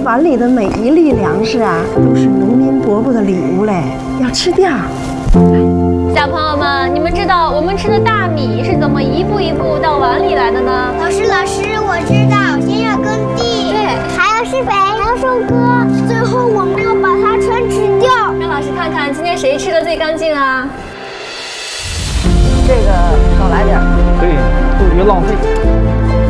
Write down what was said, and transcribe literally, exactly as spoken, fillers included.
碗里的每一粒粮食啊，都是农民伯伯的礼物嘞，要吃掉。 小朋友们，你们知道我们吃的大米是怎么一步一步到碗里来的呢？ 老师，老师，我知道，先要耕地，对，还要施肥，还要收割，最后我们要把它全吃掉。 让老师看看今天谁吃的最干净啊？ 这个少来点， 对，杜绝浪费。